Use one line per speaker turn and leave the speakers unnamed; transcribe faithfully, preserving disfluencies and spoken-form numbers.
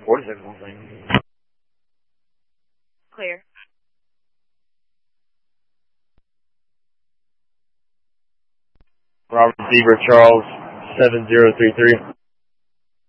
forty-six, one thing.
Clear.
Robert Zebra Charles, seven zero three three.